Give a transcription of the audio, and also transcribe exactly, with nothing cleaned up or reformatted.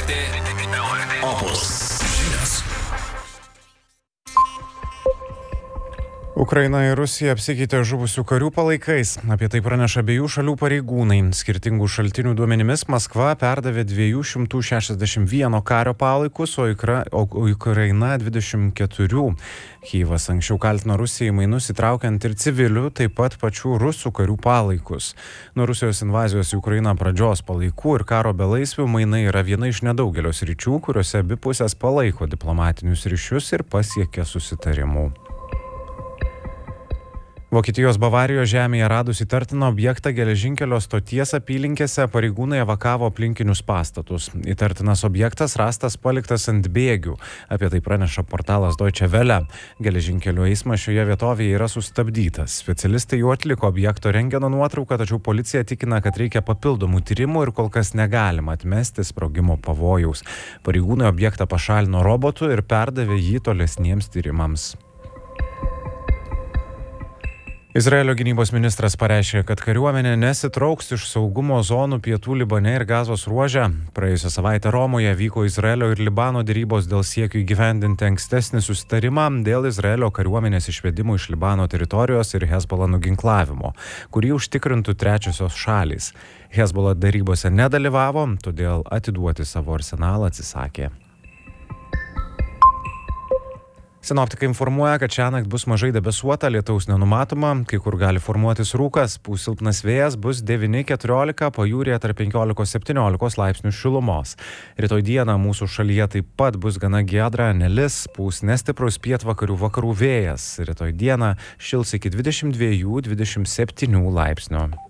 Opus žinios. Ukraina ir Rusija apsikeitė žuvusių karių palaikais. Apie tai praneša abiejų šalių pareigūnai. Skirtingų šaltinių duomenimis Maskva perdavė dviejų šimtų šešiasdešimt vieno kario palaikus, o, Ukra... o Ukraina dvidešimt keturių. Kyjivas anksčiau kaltino Rusiją mainus įtraukiant ir civilių, taip pat pačių rusų karių palaikus. Nuo Rusijos invazijos į Ukrainą pradžios palaikų ir karo belaisvių mainai yra viena iš nedaugelio sričių, kuriuose abi pusės palaiko diplomatinius ryšius ir pasiekia susitarimų. Vokietijos Bavarijos žemėje radus įtartiną objektą geležinkelio stoties apylinkėse pareigūnai evakavo aplinkinius pastatus. Įtartinas objektas rastas paliktas ant bėgių. Apie tai praneša portalas Deutsche Welle. Geležinkelio eismas šioje vietovėje yra sustabdytas. Specialistai jau atliko objekto rentgeno nuotrauką, tačiau policija tikina, kad reikia papildomų tyrimų ir kol kas negalima atmesti sprogimo pavojaus. Pareigūnai objektą pašalino robotu ir perdavė jį tolesniems tyrimams. Izraelio gynybos ministras pareiškė, kad kariuomenė nesitrauks iš saugumo zonų pietų Libane ir Gazos ruože. Praėjusią savaitę Romoje vyko Izraelio ir Libano derybos dėl siekių įgyvendinti ankstesnį susitarimą dėl Izraelio kariuomenės išvedimo iš Libano teritorijos ir Hezbollah nuginklavimo, kurį užtikrintų trečiosios šalys. Hezbollah derybose nedalyvavo, todėl atiduoti savo arsenalą atsisakė. Sinoptikai informuoja, kad šiąnakt bus mažai debesuota, lietaus nenumatoma, kai kur gali formuotis rūkas, pūs silpnas vėjas, bus devyni keturiolika, pajūryje tarp penkiolika septyniolika laipsnių šilumos. Rytoj dieną mūsų šalyje taip pat bus gana giedra, nelis, pūs nestiprus pietvakarių vakarų vėjas. Rytoj dieną šils iki dvidešimt dviejų dvidešimt septynių laipsnių.